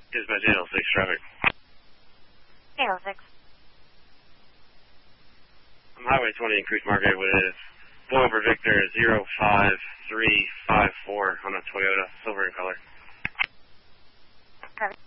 Dispatch 806 traffic. 806. I'm Highway 20 in Creek Market with Boulevard Victor 05354 on a Toyota, silver in color. Copy.